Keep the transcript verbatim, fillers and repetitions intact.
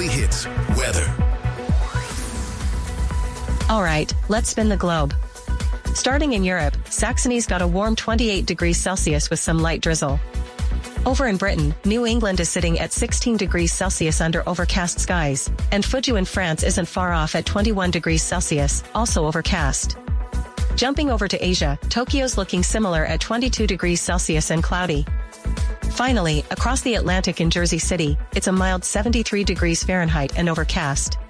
Weekly Hits weather. All right, let's spin the globe. Starting in Europe, Saxony's got a warm twenty-eight degrees Celsius with some light drizzle. Over in Britain, New England is sitting at sixteen degrees Celsius under overcast skies, and Fujou in France isn't far off at twenty-one degrees Celsius, also overcast. Jumping over to Asia, Tokyo's looking similar at twenty-two degrees Celsius and cloudy. Finally, across the Atlantic in Jersey City, it's a mild seventy-three degrees Fahrenheit and overcast.